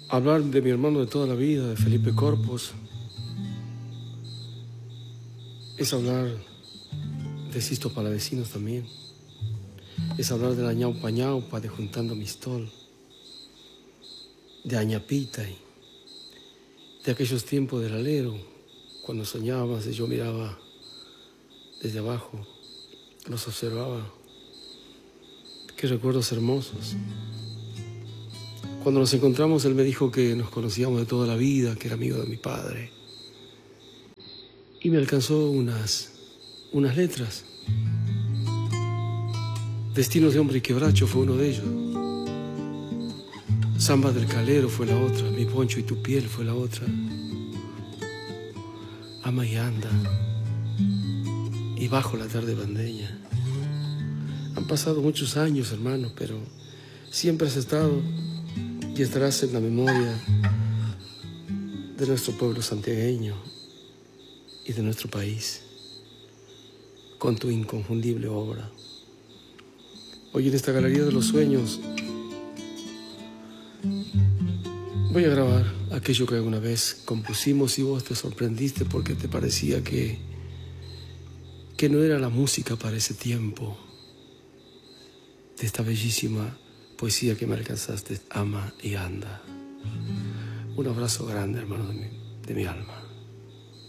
Hablar de mi hermano de toda la vida, de Felipe Corpos, es hablar de Sisto Palavecinos también. Es hablar de la ñaupa ñaupa, de Juntando Mistol, de Añapita y de aquellos tiempos del alero, cuando soñábamos y yo miraba desde abajo, los observaba. Qué recuerdos hermosos. Cuando nos encontramos, él me dijo que nos conocíamos de toda la vida, que era amigo de mi padre. Y me alcanzó unas letras. Destinos de hombre y quebracho fue uno de ellos. Samba del calero fue la otra. Mi poncho y tu piel fue la otra. Ama y anda. Y bajo la tarde bandeña. Han pasado muchos años, hermano, pero siempre has estado y estarás en la memoria de nuestro pueblo santiagueño y de nuestro país, con tu inconfundible obra. Hoy en esta Galería de los Sueños voy a grabar aquello que alguna vez compusimos y vos te sorprendiste porque te parecía que no era la música para ese tiempo de esta bellísima poesía que me alcanzaste, Ama y anda. Un abrazo grande, hermano, de mi alma.